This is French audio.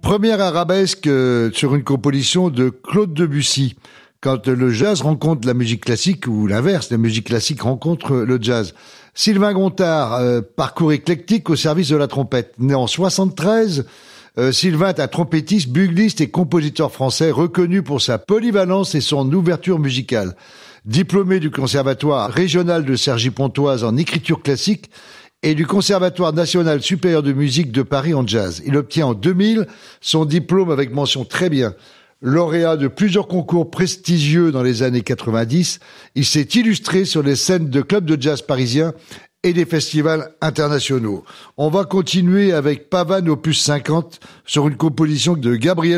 Première arabesque sur une composition de Claude Debussy. Quand le jazz rencontre la musique classique, ou l'inverse, la musique classique rencontre le jazz. Sylvain Gontard, parcours éclectique au service de la trompette. Né en 73, Sylvain est un trompettiste, bugliste et compositeur français reconnu pour sa polyvalence et son ouverture musicale. Diplômé du Conservatoire régional de Cergy-Pontoise en écriture classique et du Conservatoire national supérieur de musique de Paris en jazz. Il obtient en 2000 son diplôme avec mention très bien. Lauréat de plusieurs concours prestigieux dans les années 90, il s'est illustré sur les scènes de clubs de jazz parisiens et des festivals internationaux. On va continuer avec Pavane opus 50 sur une composition de Gabriel